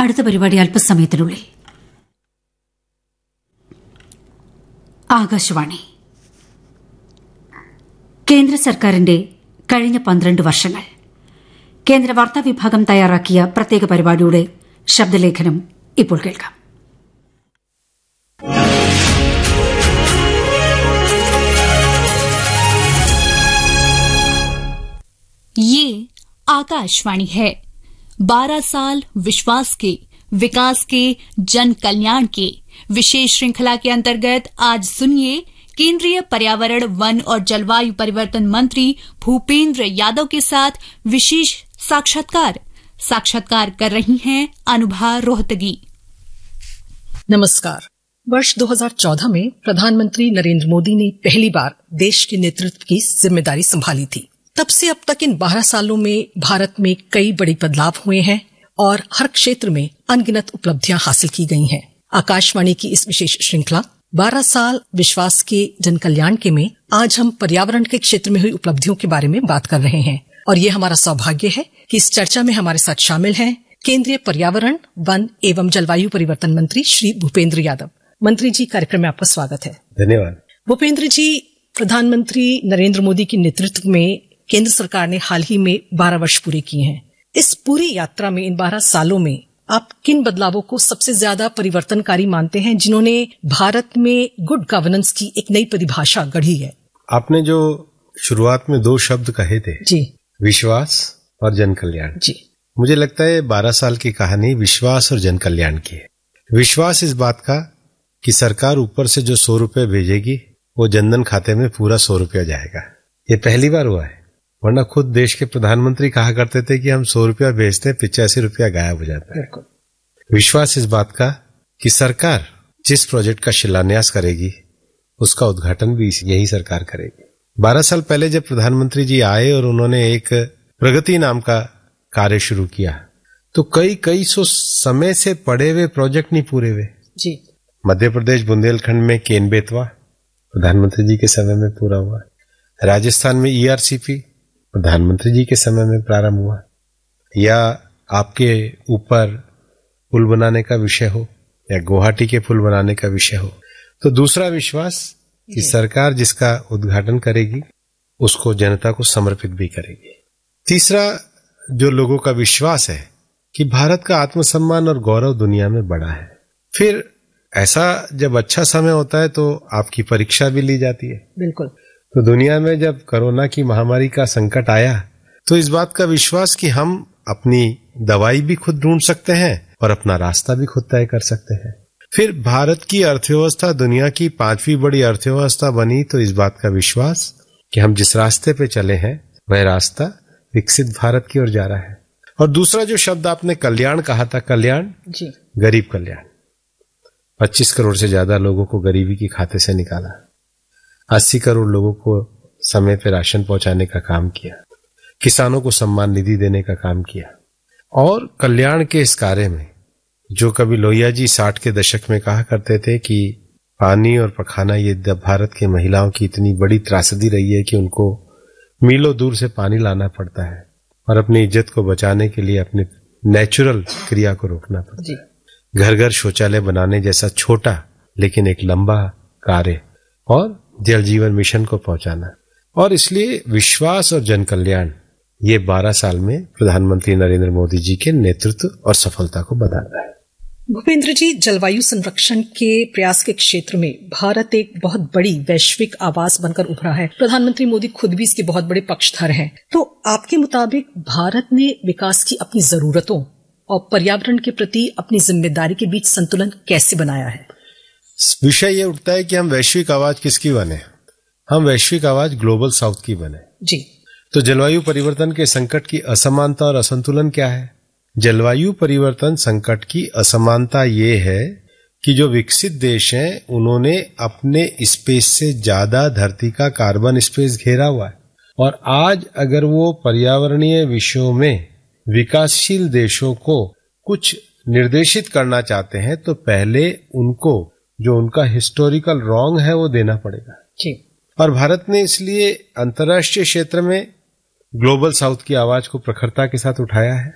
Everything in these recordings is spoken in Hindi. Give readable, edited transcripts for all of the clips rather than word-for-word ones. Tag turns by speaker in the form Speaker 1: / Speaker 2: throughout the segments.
Speaker 1: അടുത്ത പരിപാടി അല്പസമയത്തിനുള്ളിൽ. ആകാശവാണി. കേന്ദ്ര സർക്കാരിന്റെ കഴിഞ്ഞ 12 വർഷങ്ങൾ. കേന്ദ്ര വാർത്താ വിഭാഗം തയ്യാറാക്കിയ പ്രത്യേക പരിപാടിയുടെ ശബ്ദലേഖനം ഇപ്പോൾ കേൾക്കാം.
Speaker 2: ये आकाशवाणी है. 12 साल विश्वास के, विकास के, जन कल्याण के विशेष श्रृंखला के अंतर्गत आज सुनिए केंद्रीय पर्यावरण, वन और जलवायु परिवर्तन मंत्री भूपेंद्र यादव के साथ विशेष साक्षात्कार कर रही हैं अनुभा रोहतगी.
Speaker 3: नमस्कार. वर्ष 2014 में प्रधानमंत्री नरेंद्र मोदी ने पहली बार देश के नेतृत्व की जिम्मेदारी संभाली थी. तब से अब तक इन 12 सालों में भारत में कई बड़े बदलाव हुए हैं और हर क्षेत्र में अनगिनत उपलब्धियां हासिल की गई हैं. आकाशवाणी की इस विशेष श्रृंखला 12 साल विश्वास के, जन कल्याण के में आज हम पर्यावरण के क्षेत्र में हुई उपलब्धियों के बारे में बात कर रहे हैं और ये हमारा सौभाग्य है कि इस चर्चा में हमारे साथ शामिल हैं केंद्रीय पर्यावरण, वन एवं जलवायु परिवर्तन मंत्री श्री भूपेंद्र यादव. मंत्री जी, कार्यक्रम में आपका स्वागत है.
Speaker 4: धन्यवाद.
Speaker 3: भूपेंद्र जी, प्रधानमंत्री नरेंद्र मोदी के नेतृत्व में केंद्र सरकार ने हाल ही में 12 वर्ष पूरे किए हैं. इस पूरी यात्रा में, इन 12 सालों में आप किन बदलावों को सबसे ज्यादा परिवर्तनकारी मानते हैं जिन्होंने भारत में गुड गवर्नेंस की एक नई परिभाषा गढ़ी है?
Speaker 4: आपने जो शुरुआत में 2 शब्द कहे थे
Speaker 3: जी,
Speaker 4: विश्वास और जन कल्याण
Speaker 3: जी,
Speaker 4: मुझे लगता है 12 साल की कहानी विश्वास और जन कल्याण की है. विश्वास इस बात का कि सरकार ऊपर से जो 100 रुपए भेजेगी वो जनधन खाते में पूरा 100 रुपया जाएगा. ये पहली बार हुआ है, वरना खुद देश के प्रधानमंत्री कहा करते थे कि हम 100 रुपया भेजते हैं, 85 रुपया गायब हो जाता है. विश्वास इस बात का कि सरकार जिस प्रोजेक्ट का शिलान्यास करेगी उसका उद्घाटन भी यही सरकार करेगी. 12 साल पहले जब प्रधानमंत्री जी आए और उन्होंने एक प्रगति नाम का कार्य शुरू किया तो कई सौ समय से पड़े हुए प्रोजेक्ट नहीं पूरे हुए
Speaker 3: जी.
Speaker 4: मध्य प्रदेश बुंदेलखंड में केन बेतवा प्रधानमंत्री जी के समय में पूरा हुआ. राजस्थान में ERCP प्रधानमंत्री जी के समय में प्रारंभ हुआ. या आपके ऊपर पुल बनाने का विषय हो या गुवाहाटी के पुल बनाने का विषय हो. तो दूसरा विश्वास कि सरकार जिसका उद्घाटन करेगी उसको जनता को समर्पित भी करेगी. तीसरा जो लोगों का विश्वास है कि भारत का आत्मसम्मान और गौरव दुनिया में बड़ा है. फिर ऐसा जब अच्छा समय होता है तो आपकी परीक्षा भी ली जाती है.
Speaker 3: बिल्कुल.
Speaker 4: तो दुनिया में जब कोरोना की महामारी का संकट आया तो इस बात का विश्वास कि हम अपनी दवाई भी खुद ढूंढ सकते हैं और अपना रास्ता भी खुद तय कर सकते हैं. फिर भारत की अर्थव्यवस्था दुनिया की 5वीं बड़ी अर्थव्यवस्था बनी तो इस बात का विश्वास कि हम जिस रास्ते पे चले हैं वह रास्ता विकसित भारत की ओर जा रहा है. और दूसरा जो शब्द आपने कल्याण कहा था, कल्याण जी, गरीब कल्याण. 25 करोड़ से ज्यादा लोगों को गरीबी की खाते से निकाला. 80 करोड़ लोगों को समय पे राशन पहुंचाने का काम किया. किसानों को सम्मान निधि देने का काम किया. और कल्याण के इस कार्य में जो कभी लोहिया जी 60 के दशक में कहा करते थे कि पानी और पखाना ये भारत की महिलाओं की इतनी बड़ी त्रासदी रही है कि उनको मीलों दूर से पानी लाना पड़ता है और अपनी इज्जत को बचाने के लिए अपनी नेचुरल क्रिया को रोकना पड़ता है. घर घर शौचालय बनाने जैसा छोटा लेकिन एक लंबा कार्य और जल जीवन मिशन को पहुंचाना. और इसलिए विश्वास और जन कल्याण ये 12 साल में प्रधानमंत्री नरेंद्र मोदी जी के नेतृत्व और सफलता को बताता है.
Speaker 3: भूपेंद्र जी, जलवायु संरक्षण के प्रयास के क्षेत्र में भारत एक बहुत बड़ी वैश्विक आवाज बनकर उभरा है. प्रधानमंत्री मोदी खुद भी इसके बहुत बड़े पक्षधर हैं. तो आपके मुताबिक भारत ने विकास की अपनी जरूरतों और पर्यावरण के प्रति अपनी जिम्मेदारी के बीच संतुलन कैसे बनाया है?
Speaker 4: विषय ये उठता है कि हम वैश्विक आवाज किसकी बने? हम वैश्विक आवाज ग्लोबल साउथ की बने
Speaker 3: जी.
Speaker 4: तो जलवायु परिवर्तन के संकट की असमानता और असंतुलन क्या है? जलवायु परिवर्तन संकट की असमानता ये है कि जो विकसित देश हैं उन्होंने अपने स्पेस से ज्यादा धरती का कार्बन स्पेस घेरा हुआ है. और आज अगर वो पर्यावरणीय विषयों में विकासशील देशों को कुछ निर्देशित करना चाहते हैं तो पहले उनको जो उनका हिस्टोरिकल रॉन्ग है वो देना पड़ेगा जी. और भारत ने इसलिए अंतर्राष्ट्रीय क्षेत्र में ग्लोबल साउथ की आवाज को प्रखरता के साथ उठाया है.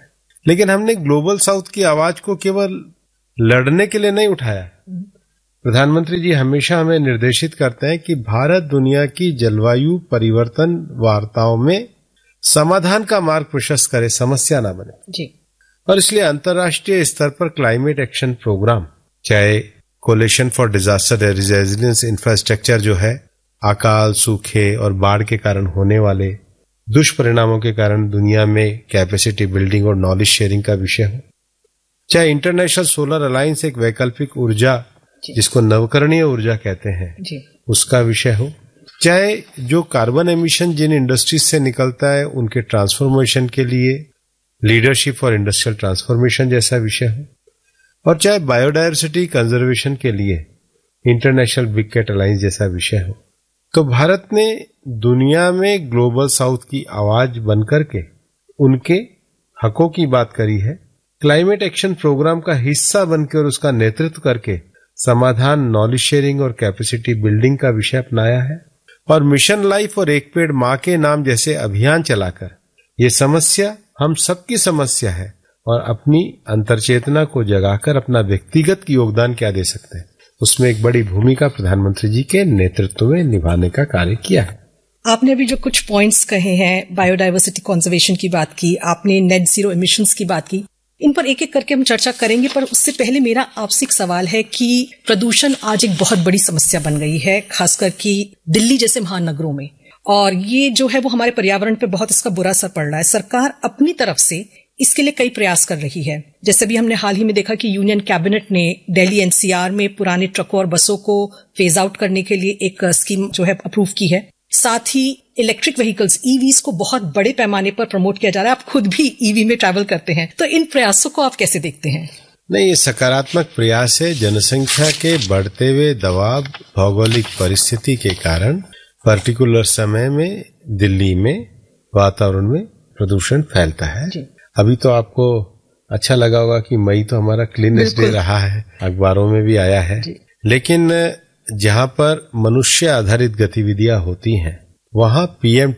Speaker 4: लेकिन हमने ग्लोबल साउथ की आवाज को केवल लड़ने के लिए नहीं उठाया। प्रधानमंत्री जी हमेशा हमें निर्देशित करते हैं कि भारत दुनिया की जलवायु परिवर्तन वार्ताओं में समाधान का मार्ग प्रशस्त करे, समस्या ना बने
Speaker 3: जी।
Speaker 4: और इसलिए अंतर्राष्ट्रीय स्तर पर क्लाइमेट एक्शन प्रोग्राम, चाहे collision for disaster resilience infrastructure जो है, अकाल, सूखे और बाढ़ के कारण होने वाले दुष्परिणामों के कारण दुनिया में कैपेसिटी बिल्डिंग और नॉलेज शेयरिंग का विषय हो, चाहे इंटरनेशनल सोलर अलायंस एक वैकल्पिक ऊर्जा जिसको नवकरणीय ऊर्जा कहते हैं
Speaker 3: जी,
Speaker 4: उसका विषय हो, चाहे जो कार्बन एमिशन जिन इंडस्ट्रीज से निकलता है उनके ट्रांसफॉर्मेशन के लिए लीडरशिप फॉर इंडस्ट्रियल ट्रांसफॉर्मेशन जैसा विषय हो, और चाहे बायोडायवर्सिटी कंजर्वेशन के लिए इंटरनेशनल बिग कैट अलायंस जैसा विषय हो। तो भारत ने दुनिया में ग्लोबल साउथ की आवाज बनकर के उनके हकों की बात करी है। क्लाइमेट एक्शन प्रोग्राम का हिस्सा बनकर उसका नेतृत्व करके समाधान, नॉलेज शेयरिंग और कैपेसिटी बिल्डिंग का विषय अपनाया है, और मिशन लाइफ और एक पेड़ मां के नाम जैसे अभियान चलाकर ये समस्या हम सबकी समस्या है, और अपनी अंतर्चेतना को जगाकर अपना व्यक्तिगत योगदान क्या दे सकते हैं, उसमें एक बड़ी भूमिका प्रधानमंत्री जी के नेतृत्व में निभाने का कार्य किया है।
Speaker 3: आपने अभी जो कुछ पॉइंट्स कहे हैं, बायोडायवर्सिटी कंजर्वेशन की बात की, आपने नेट जीरो एमिशंस की बात की, इन पर एक एक करके हम चर्चा करेंगे। पर उससे पहले मेरा आपसे एक सवाल है कि प्रदूषण आज एक बहुत बड़ी समस्या बन गई है, खासकर कि दिल्ली जैसे महानगरों में, और ये जो है वो हमारे पर्यावरण पे बहुत इसका बुरा असर पड़ रहा है। सरकार अपनी तरफ से इसके लिए कई प्रयास कर रही है। जैसे भी हमने हाल ही में देखा कि यूनियन कैबिनेट ने दिल्ली एनसीआर में पुराने ट्रकों और बसों को फेज आउट करने के लिए एक स्कीम जो है अप्रूव की है। साथ ही इलेक्ट्रिक व्हीकल्स, ईवीज को बहुत बड़े पैमाने पर प्रमोट किया जा रहा है। आप खुद भी ईवी में ट्रैवल करते हैं, तो इन प्रयासों को आप कैसे देखते हैं?
Speaker 4: नहीं, ये सकारात्मक प्रयास है। जनसंख्या के बढ़ते हुए दबाव, भौगोलिक परिस्थिति के कारण पर्टिकुलर समय में दिल्ली में वातावरण में प्रदूषण फैलता है। अभी तो आपको अच्छा लगा होगा कि मई तो हमारा क्लीनेस डे रहा है, अखबारों में भी आया है। लेकिन जहां पर मनुष्य आधारित गतिविधियां होती हैं वहां PM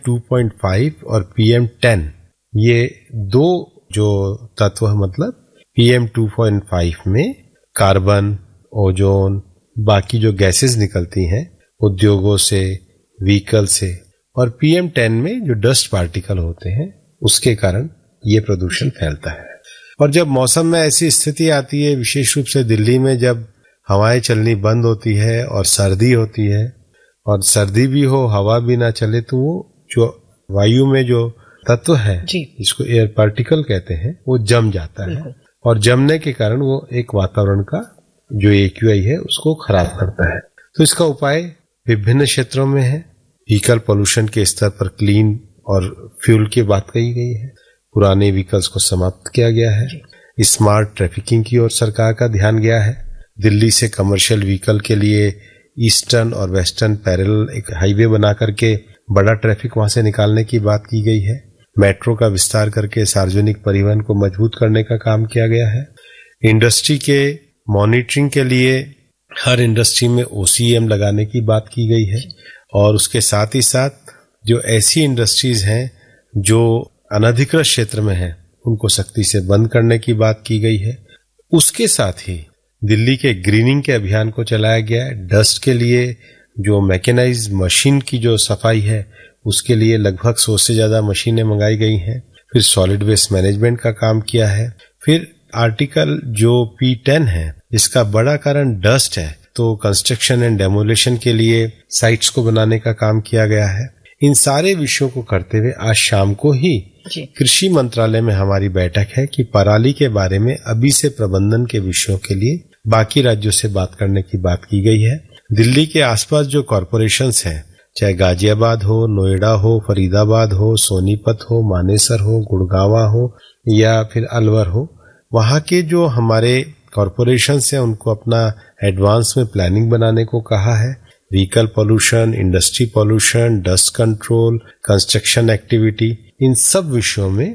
Speaker 4: 2.5 और PM 10 ये दो जो तत्व है, मतलब PM 2.5 में कार्बन, ओजोन, बाकी जो गैसेस निकलती हैं उद्योगों से, व्हीकल से, और PM 10 में जो डस्ट पार्टिकल होते हैं उसके कारण ये प्रदूषण फैलता है। और जब मौसम में ऐसी स्थिति आती है, विशेष रूप से दिल्ली में जब हवाएं चलनी बंद होती है और सर्दी होती है, और सर्दी भी हो, हवा भी ना चले, तो वो जो वायु में जो तत्व है जिसको एयर पार्टिकल कहते हैं वो जम जाता है, और जमने के कारण वो एक वातावरण का जो AQI है उसको खराब करता है। तो इसका उपाय विभिन्न क्षेत्रों में है। व्हीकल पोल्यूशन के स्तर पर क्लीन और फ्यूल की बात कही गई है, पुराने व्हीकल्स को समाप्त किया गया है, स्मार्ट ट्रैफिकिंग की ओर सरकार का ध्यान गया है। दिल्ली से कमर्शियल व्हीकल के लिए ईस्टर्न और वेस्टर्न पैरेलल एक हाईवे बना करके बड़ा ट्रैफिक वहां से निकालने की बात की गई है। मेट्रो का विस्तार करके सार्वजनिक परिवहन को मजबूत करने का काम किया गया है। इंडस्ट्री के मॉनिटरिंग के लिए हर इंडस्ट्री में OCM लगाने की बात की गई है, और उसके साथ ही साथ जो ऐसी इंडस्ट्रीज हैं जो अनधिकृत क्षेत्र में हैं उनको सख्ती से बंद करने की बात की गई है। उसके साथ ही दिल्ली के ग्रीनिंग के अभियान को चलाया गया है। डस्ट के लिए जो मैकेनाइज्ड मशीन की जो सफाई है उसके लिए लगभग 100 से ज्यादा मशीनें मंगाई गई हैं। फिर सॉलिड वेस्ट मैनेजमेंट का काम किया है। फिर आर्टिकल जो P10 है जिसका बड़ा कारण डस्ट है, तो कंस्ट्रक्शन एंड डेमोलिशन के लिए साइट्स को बनाने का काम किया गया है। इन सारे विषयों को करते हुए आज शाम को ही कृषि मंत्रालय में हमारी बैठक है कि पराली के बारे में अभी से प्रबंधन के विषयों के लिए बाकी राज्यों से बात करने की बात की गई है। दिल्ली के आसपास जो कॉरपोरेशंस हैं, चाहे गाजियाबाद हो, नोएडा हो, फरीदाबाद हो, सोनीपत हो, मानेसर हो, गुड़गांवा हो या फिर अलवर हो, वहां के जो हमारे कॉरपोरेशंस हैं उनको अपना एडवांस में प्लानिंग बनाने को कहा है। Vehicle pollution, industry pollution, dust control, construction activity, इन सब विषयों में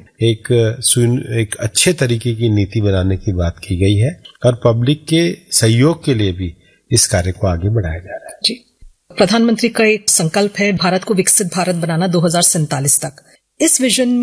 Speaker 4: एक अच्छे तरीके की नीति बनाने की बात की गई है, और पब्लिक के सहयोग के लिए भी इस कार्य को आगे बढ़ाया जा रहा है।
Speaker 3: जी, प्रधानमंत्री का एक संकल्प है भारत को विकसित भारत बनाना 2047 तक। इस विजन में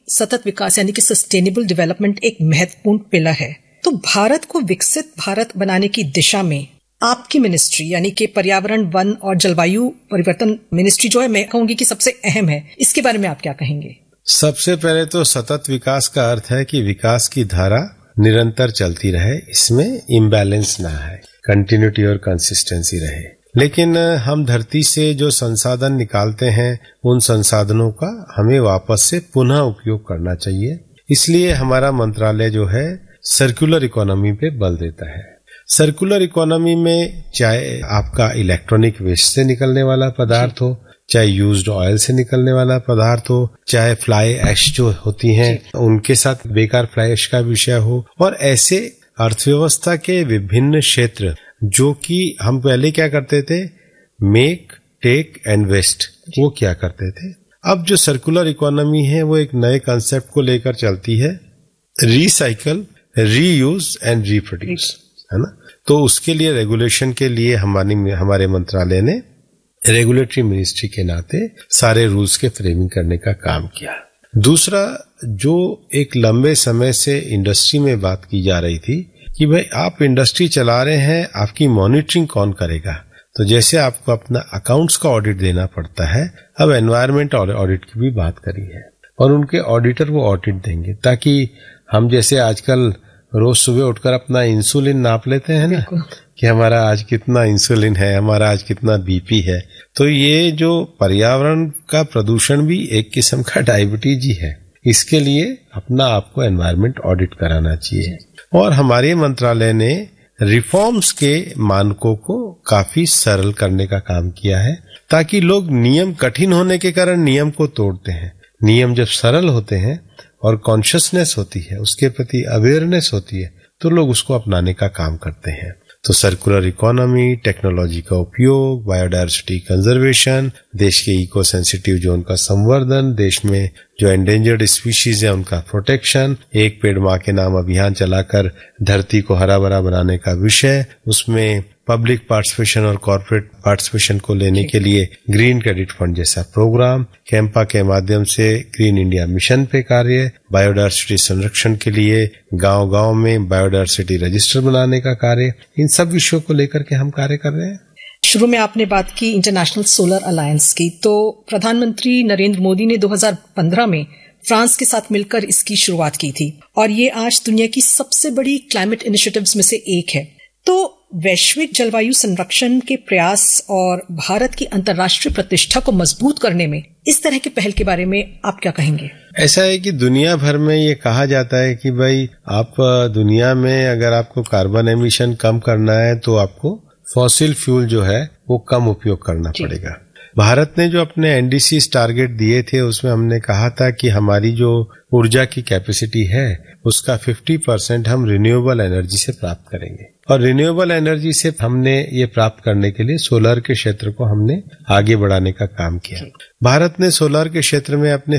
Speaker 3: सतत विकास यानी कि सस्टेनेबल डेवलपमेंट एक महत्वपूर्ण पिलर है, तो भारत को विकसित भारत बनाने की दिशा में आपकी मिनिस्ट्री यानी कि पर्यावरण, वन और जलवायु परिवर्तन मिनिस्ट्री जो है, मैं कहूंगी कि सबसे अहम है, इसके बारे में आप क्या कहेंगे?
Speaker 4: सबसे पहले तो सतत विकास का अर्थ है कि विकास की धारा निरंतर चलती रहे, इसमें इम्बैलेंस ना है, कंटिन्यूटी और कंसिस्टेंसी रहे। लेकिन हम धरती से जो संसाधन निकालते हैं उन संसाधनों का हमें वापस से पुनः उपयोग करना चाहिए। इसलिए हमारा मंत्रालय जो है सर्कुलर इकोनॉमी पे बल देता है। सर्कुलर इकोनॉमी में चाहे आपका इलेक्ट्रॉनिक वेस्ट से निकलने वाला पदार्थ हो, चाहे यूज्ड ऑयल से निकलने वाला पदार्थ हो, चाहे फ्लाई ऐश जो होती हैं उनके साथ बेकार फ्लाई ऐश का विषय हो, और ऐसे अर्थव्यवस्था के विभिन्न क्षेत्र जो कि हम पहले क्या करते थे, मेक, टेक एंड वेस्ट, वो क्या करते थे। अब जो सर्कुलर इकोनॉमी है वो एक नए कंसेप्ट को लेकर चलती है, रिसाइकल, रीयूज एंड रिप्रोड्यूस, है ना। तो उसके लिए रेगुलेशन के लिए हमारे मंत्रालय ने रेगुलेटरी मिनिस्ट्री के नाते सारे रूल्स के फ्रेमिंग करने का काम किया। दूसरा, जो एक लंबे समय से इंडस्ट्री में बात की जा रही थी कि भाई आप इंडस्ट्री चला रहे हैं, आपकी मॉनिटरिंग कौन करेगा। तो जैसे आपको अपना अकाउंट्स का ऑडिट देना पड़ता है, अब एनवायरमेंट ऑडिट की भी बात करी है और उनके ऑडिटर वो ऑडिट देंगे, ताकि हम जैसे आजकल रोज सुबह उठकर अपना इंसुलिन नाप लेते हैं ना कि हमारा आज कितना इंसुलिन है, हमारा आज कितना बीपी है। तो ये जो पर्यावरण का प्रदूषण भी एक किस्म का डायबिटीज ही है, इसके लिए अपना आपको एनवायरमेंट ऑडिट कराना चाहिए। और हमारे मंत्रालय ने रिफॉर्म्स के मानकों को काफी सरल करने का काम किया है, ताकि लोग नियम कठिन होने के कारण नियम को तोड़ते हैं। नियम जब सरल होते हैं और कॉन्शियसनेस होती है, उसके प्रति अवेयरनेस होती है, तो लोग उसको अपनाने का काम करते हैं। तो सर्कुलर इकोनॉमी, टेक्नोलॉजी का उपयोग, बायोडायवर्सिटी कंजर्वेशन, देश के इको सेंसिटिव जोन का संवर्धन, देश में जो एंडेंजर्ड स्पीशीज है उनका प्रोटेक्शन, एक पेड़ माँ के नाम अभियान चलाकर धरती को हरा भरा बनाने का विषय, उसमें पब्लिक पार्टिसिपेशन और कॉर्पोरेट पार्टिसिपेशन को लेने के लिए ग्रीन क्रेडिट फंड जैसा प्रोग्राम, कैंपा के माध्यम से ग्रीन इंडिया मिशन पे कार्य, बायोडायवर्सिटी संरक्षण के लिए गांव-गांव में बायोडायवर्सिटी रजिस्टर बनाने का कार्य, इन सब विषयों को लेकर के हम कार्य कर रहे हैं।
Speaker 3: शुरू में आपने बात की इंटरनेशनल सोलर अलायंस की, तो प्रधानमंत्री नरेंद्र मोदी ने 2015 में फ्रांस के साथ मिलकर इसकी शुरुआत की थी और ये आज दुनिया की सबसे बड़ी क्लाइमेट इनिशिएटिव्स में से एक है। तो वैश्विक जलवायु संरक्षण के प्रयास और भारत की अंतर्राष्ट्रीय प्रतिष्ठा को मजबूत करने में इस तरह की पहल के बारे में आप क्या कहेंगे?
Speaker 4: ऐसा है कि दुनिया भर में ये कहा जाता है कि भाई आप दुनिया में अगर आपको कार्बन एमिशन कम करना है तो आपको फॉसिल फ्यूल जो है वो कम उपयोग करना पड़ेगा। भारत ने जो अपने एनडीसी टारगेट दिए थे उसमें हमने कहा था कि हमारी जो ऊर्जा की कैपेसिटी है उसका 50% हम रिन्यूएबल एनर्जी से प्राप्त करेंगे, और रिन्यूएबल एनर्जी से हमने ये प्राप्त करने के लिए सोलर के क्षेत्र को हमने आगे बढ़ाने का काम किया। भारत ने सोलर के क्षेत्र में अपने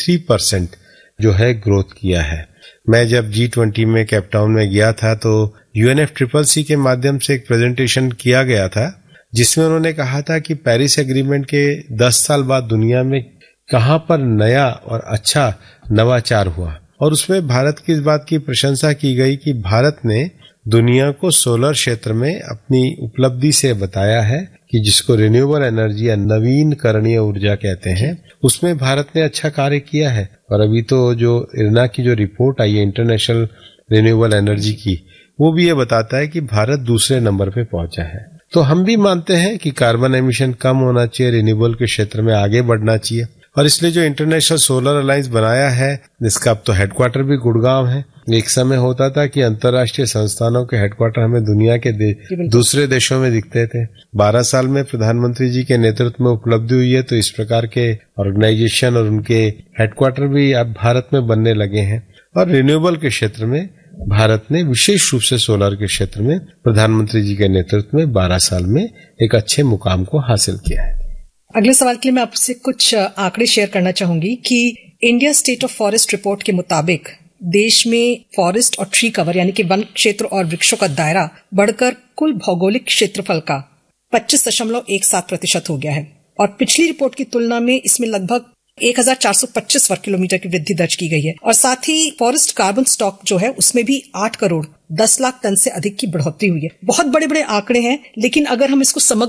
Speaker 4: 53% जो है ग्रोथ किया है। मैं जब G20 में कैपटाउन में गया था तो UNFCCC के माध्यम से एक प्रेजेंटेशन किया गया था जिसमें उन्होंने कहा था कि पेरिस एग्रीमेंट के 10 साल बाद दुनिया में कहां पर नया और अच्छा नवाचार हुआ, और उसमें भारत की इस बात की प्रशंसा की गई कि भारत ने दुनिया को सोलर क्षेत्र में अपनी उपलब्धि से बताया है कि जिसको रिन्यूएबल एनर्जी या नवीनकरणीय ऊर्जा कहते हैं, उसमें भारत ने अच्छा कार्य किया है। और अभी तो जो इरना की जो रिपोर्ट आई है इंटरनेशनल रिन्यूएबल एनर्जी की, वो भी ये बताता है कि भारत दूसरे नंबर पे पहुंचा है। तो हम भी मानते हैं कि कार्बन एमिशन कम होना चाहिए, रिन्यूएबल के क्षेत्र में आगे बढ़ना चाहिए, और इसलिए जो इंटरनेशनल सोलर अलायंस बनाया है जिसका अब तो हेडक्वार्टर भी गुड़गांव है। एक समय होता था कि अंतर्राष्ट्रीय संस्थानों के हेडक्वार्टर हमें दुनिया के दूसरे देशों में दिखते थे। 12 साल में प्रधानमंत्री जी के नेतृत्व में उपलब्धि हुई है, तो इस प्रकार के ऑर्गेनाइजेशन और उनके हेडक्वार्टर भी अब भारत में बनने लगे हैं। और रिन्यूएबल के क्षेत्र में भारत ने विशेष रूप से सोलर के क्षेत्र में प्रधानमंत्री जी के नेतृत्व में 12 साल में एक अच्छे मुकाम को हासिल किया है।
Speaker 3: अगले सवाल के लिए मैं आपसे कुछ आंकड़े शेयर करना चाहूंगी कि India state of forest report के मुताबिक देश में फॉरेस्ट और ट्री कवर यानी कि वन क्षेत्र और वृक्षों का दायरा बढ़कर कुल भौगोलिक क्षेत्रफल का 25.17% हो गया है, और पिछली रिपोर्ट की तुलना में इसमें लगभग 1425 वर्ग किलोमीटर की वृद्धि दर्ज की गई है और साथ ही फॉरेस्ट कार्बन स्टॉक जो है उसमें भी 8 करोड़ 10 लाख टन से अधिक की बढ़ोतरी हुई है। बहुत बड़े बड़े आंकड़े हैं, लेकिन अगर हम इसको समग्र